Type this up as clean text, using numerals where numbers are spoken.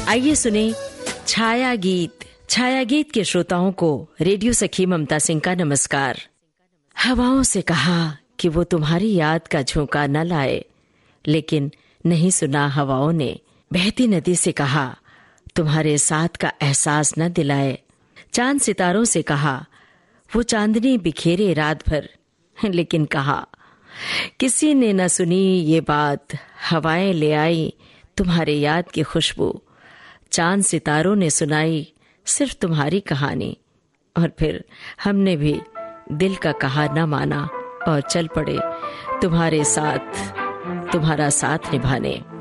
आइए सुने छाया गीत। छाया गीत के श्रोताओं को रेडियो सखी ममता सिंह का नमस्कार। हवाओं से कहा कि वो तुम्हारी याद का झोंका न लाए, लेकिन नहीं सुना हवाओं ने। बहती नदी से कहा तुम्हारे साथ का एहसास न दिलाए। चांद सितारों से कहा वो चांदनी बिखेरे रात भर, लेकिन कहा किसी ने न सुनी ये बात। हवाएं ले आई तुम्हारे याद की खुशबू, चांद सितारों ने सुनाई सिर्फ तुम्हारी कहानी। और फिर हमने भी दिल का कहा न माना और चल पड़े तुम्हारे साथ, तुम्हारा साथ निभाने।